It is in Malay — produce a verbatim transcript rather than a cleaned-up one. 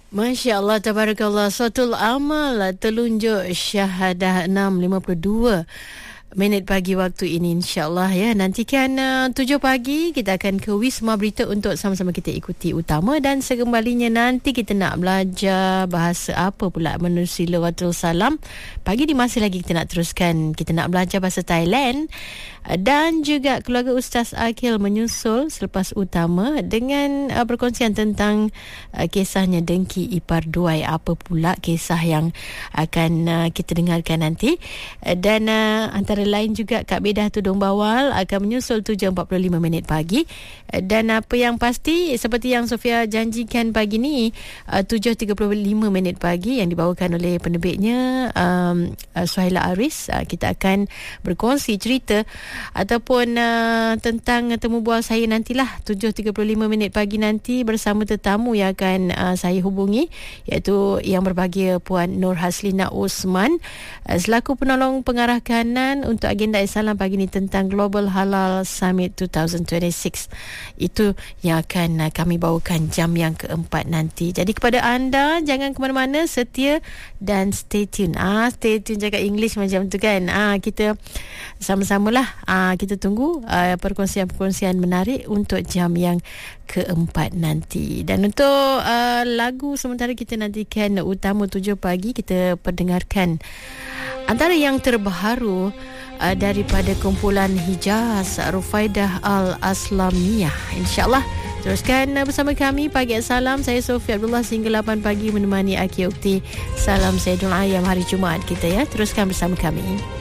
Masya Allah, tabarakallah. Suatul amal telunjuk syahadah enam lima puluh dua minit pagi waktu ini, insyaAllah ya. Nantikan uh, tujuh pagi kita akan ke Wisma Berita untuk sama-sama kita ikuti utama. Dan sekembalinya nanti kita nak belajar bahasa apa pula menerusi Lawatul Salam. Pagi ni masih lagi kita nak teruskan, kita nak belajar bahasa Thailand. Dan juga keluarga Ustaz Akil menyusul selepas utama dengan uh, perkongsian tentang uh, kisahnya dengki ipar duai. Apa pula kisah yang akan uh, kita dengarkan nanti. Uh, dan uh, antara lain juga Kak Bedah Tudung Bawal akan menyusul tujuh empat puluh lima minit pagi. Uh, dan apa yang pasti seperti yang Sofia janjikan pagi ni, uh, tujuh tiga puluh lima minit pagi yang dibawakan oleh penerbitnya um, uh, Suhaila Aris. Uh, kita akan berkongsi cerita ataupun uh, tentang temu bual saya nantilah tujuh tiga puluh lima minit pagi nanti bersama tetamu yang akan uh, saya hubungi, iaitu yang berbahagia Puan Nur Haslina Osman uh, selaku penolong pengarah kanan untuk agenda Islam pagi ini tentang Global Halal Summit dua ribu dua puluh enam. Itu yang akan uh, kami bawakan jam yang keempat nanti. Jadi kepada anda, jangan ke mana-mana, setia dan stay tune. Ah, stay tune cakap English macam tu kan. Ah, kita sama-samalah. Ah, kita tunggu uh, perkongsian-perkongsian menarik untuk jam yang keempat nanti. Dan untuk uh, lagu sementara kita nantikan utama tujuh pagi, kita perdengarkan antara yang terbaru uh, daripada kumpulan Hijaz Rufaidah Al-Aslamiyah. InsyaAllah teruskan bersama kami Pagi Salam. Saya Sofia Abdullah sehingga lapan pagi menemani Aki Ukti. Salam Sayyidul Ayam hari Jumaat kita ya. Teruskan bersama kami.